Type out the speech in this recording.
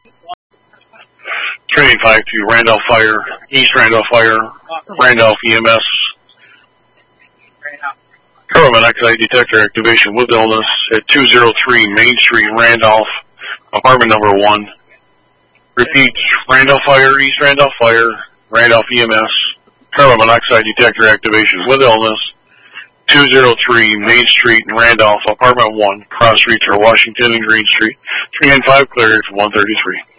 385 to Randolph Fire, East Randolph Fire, Randolph EMS. Carbon monoxide detector activation with illness at 203 Main Street, Randolph, apartment number 1. Repeat, Randolph Fire, East Randolph Fire, Randolph EMS. Carbon monoxide detector activation with illness, 203 Main Street, Randolph, apartment 1. Cross streets are Washington and Green Street. 395 cleared for 133.